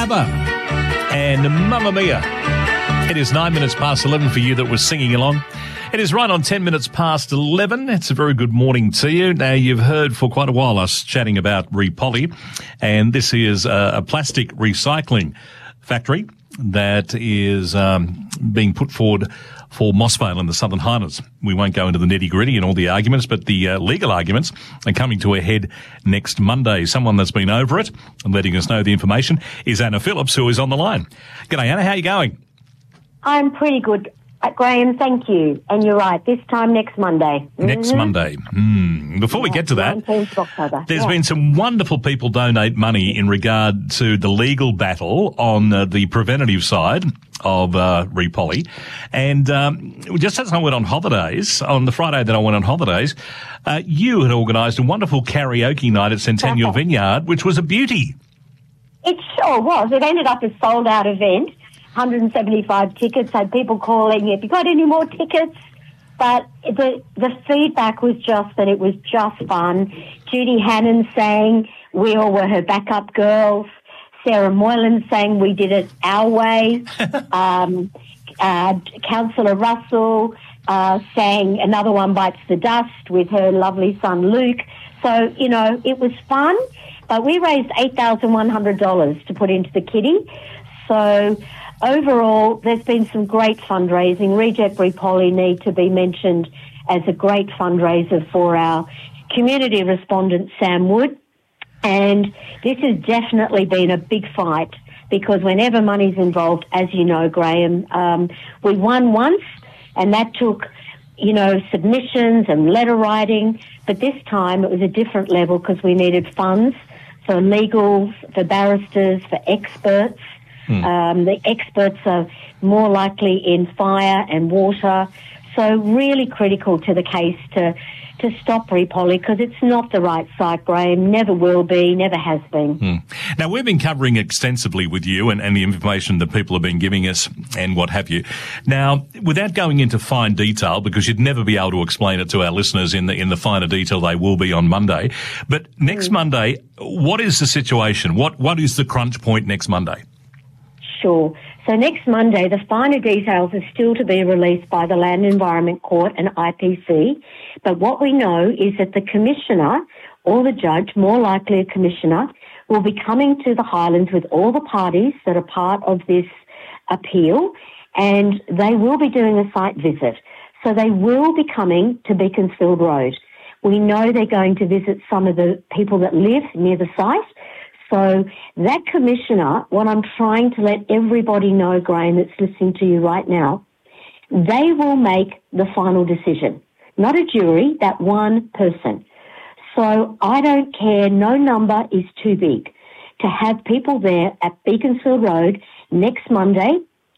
ABBA and Mamma Mia. It is 9 minutes past 11 for you that was singing along. It is right on 10 minutes past 11. It's a very good morning to you. Now, you've heard for quite a while us chatting about Repoly, and this is a plastic recycling factory that is being put forward for Mossvale in the Southern Highlands. We won't go into the nitty-gritty and all the arguments, but the legal arguments are coming to a head next Monday. Someone that's been over it and letting us know the information is Anna Phillips, who is on the line. G'day, Anna. How are you going? I'm pretty good, Graham, thank you. And you're right, this time next Monday. Next Monday. Before we get to that, 19th of October. There's been some wonderful people donate money in regard to the legal battle on the preventative side of Repoly. And just as I went on holidays, on the Friday that I went on holidays, you had organised a wonderful karaoke night at Centennial Vineyard, which was a beauty. It sure was. It ended up a sold-out event. 175 tickets, had people calling, have you got any more tickets? But the feedback was just that it was just fun. Judy Hannon sang, we all were her backup girls. Sarah Moylan sang, we did it our way. Councillor Russell sang Another One Bites the Dust with her lovely son Luke. So, you know, it was fun, but we raised $8,100 to put into the kitty. So overall, there's been some great fundraising. Reject Repoly need to be mentioned as a great fundraiser for our community respondent, Sam Wood. And this has definitely been a big fight because whenever money's involved, as you know, Graham, we won once and that took, you know, submissions and letter writing. But this time it was a different level because we needed funds for legals, for barristers, for experts. The experts are more likely in fire and water. So really critical to the case to stop Repoly because it's not the right site, Graham. Never will be, never has been. Now, we've been covering extensively with you and the information that people have been giving us and what have you. Now, without going into fine detail, because you'd never be able to explain it to our listeners in the finer detail they will be on Monday, but next Monday, what is the situation? What is the crunch point next Monday? Sure. So next Monday, the finer details are still to be released by the Land Environment Court and IPC. But what we know is that the commissioner or the judge, more likely a commissioner, will be coming to the Highlands with all the parties that are part of this appeal, and they will be doing a site visit. So they will be coming to Beaconsfield Road. We know they're going to visit some of the people that live near the site. So that commissioner, what I'm trying to let everybody know, Graham, that's listening to you right now, they will make the final decision. Not a jury, that one person. So I don't care, no number is too big. To have people there at Beaconsfield Road next Monday,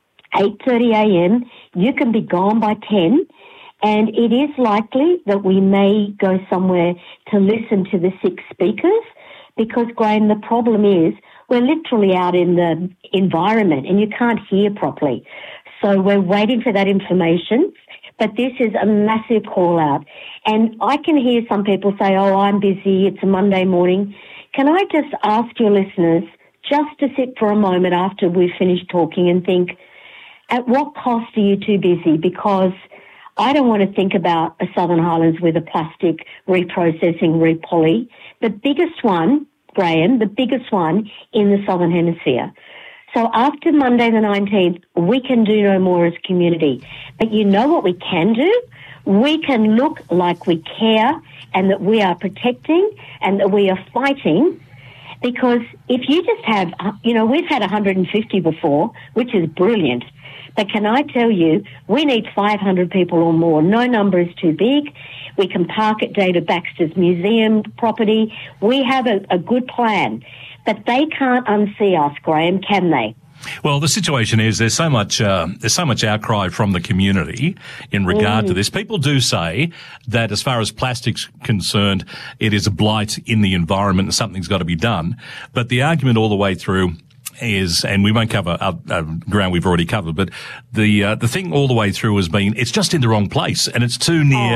8:30 a.m., you can be gone by 10, and it is likely that we may go somewhere to listen to the 6 speakers. Because, Graham, the problem is we're literally out in the environment and you can't hear properly. So we're waiting for that information. But this is a massive call out. And I can hear some people say, oh, I'm busy, it's a Monday morning. Can I just ask your listeners just to sit for a moment after we've finished talking and think, at what cost are you too busy? Because I don't want to think about a Southern Highlands with a plastic reprocessing Repoly. The biggest one, Graham, the biggest one in the Southern Hemisphere. So after Monday the 19th, we can do no more as a community. But you know what we can do? We can look like we care and that we are protecting and that we are fighting. Because if you just have, you know, we've had 150 before, which is brilliant. But can I tell you, we need 500 people or more. No number is too big. We can park at David Baxter's museum property. We have a good plan. But they can't unsee us, Graham, can they? Well, the situation is there's so much outcry from the community in regard to this. People do say that as far as plastic's concerned, it is a blight in the environment and something's got to be done. But the argument all the way through is, and we won't cover ground we've already covered, but the thing all the way through has been it's just in the wrong place and it's too near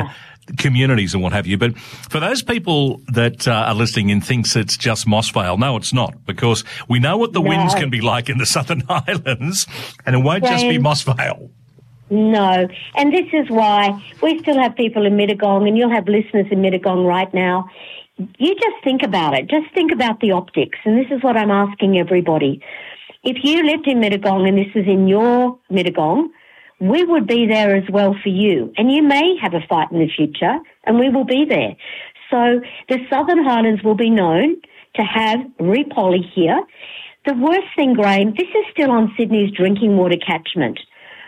communities and what have you. But for those people that are listening and thinks it's just Moss Vale, no, it's not, because we know what the winds can be like in the Southern Highlands, and it won't just be Moss Vale. No, and this is why we still have people in Mittagong, and you'll have listeners in Mittagong right now. You just think about it. Just think about the optics, and this is what I'm asking everybody. If you lived in Mittagong and this is in your Mittagong, we would be there as well for you. And you may have a fight in the future, and we will be there. So the Southern Highlands will be known to have re-poly here. The worst thing, Graham, this is still on Sydney's drinking water catchment.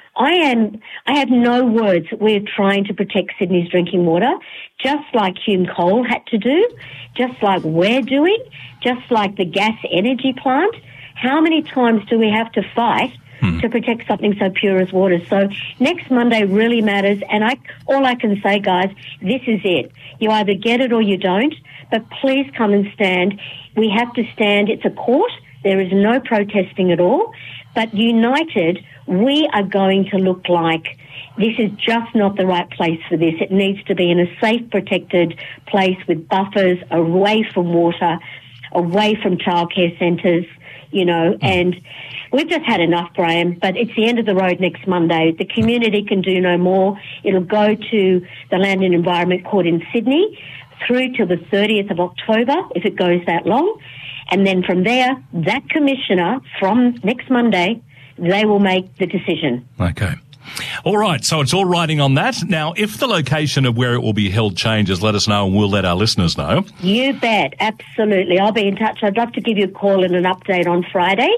I have no words. We're trying to protect Sydney's drinking water, just like Hume Coal had to do, just like we're doing, just like the gas energy plant. How many times do we have to fight to protect something so pure as water? So next Monday really matters, and all I can say, guys, this is it. You either get it or you don't, but please come and stand. We have to stand. It's a court. There is no protesting at all, but united, we are going to look like this is just not the right place for this. It needs to be in a safe, protected place with buffers, away from water, away from childcare centres, and we've just had enough, Graham, but it's the end of the road next Monday. The community can do no more. It'll go to the Land and Environment Court in Sydney through till the 30th of October, if it goes that long. And then from there, that commissioner, from next Monday, they will make the decision. Okay. All right, so it's all riding on that. Now, if the location of where it will be held changes, let us know and we'll let our listeners know. You bet, absolutely. I'll be in touch. I'd love to give you a call and an update on Friday,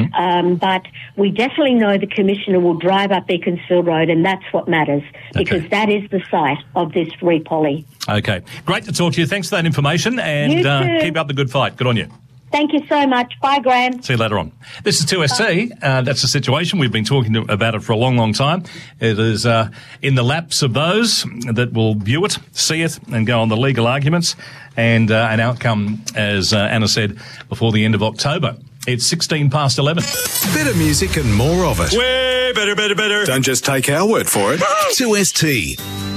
but we definitely know the Commissioner will drive up Beaconsfield Road, and that's what matters, because that is the site of this re-poly. Okay, great to talk to you. Thanks for that information, and keep up the good fight. Good on you. Thank you so much. Bye, Graham. See you later on. This is 2SC. That's the situation. We've been talking about it for a long, long time. It is in the laps of those that will view it, see it, and go on the legal arguments, and an outcome, as Anna said, before the end of October. It's 11:16. Better music and more of it. Way better. Don't just take our word for it. 2ST.